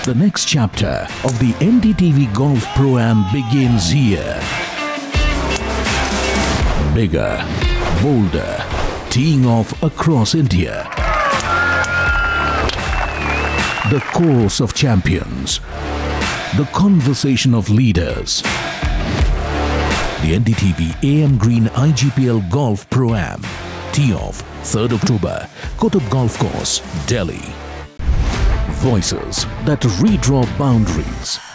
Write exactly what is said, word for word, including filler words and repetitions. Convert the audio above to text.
The next chapter of the N D T V Golf Pro-Am begins here. Bigger, bolder, teeing off across India. The course of champions. The conversation of leaders. The N D T V A M Green I G P L Golf Pro-Am. Tee-off, third October, Kutub Golf Course, Delhi. Voices that redraw boundaries.